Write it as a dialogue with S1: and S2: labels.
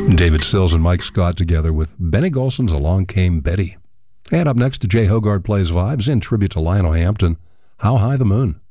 S1: David Sills and Mike Scott together with Benny Golson's Along Came Betty. And up next, Jay Hogarth plays Vibes in tribute to Lionel Hampton, How High the Moon.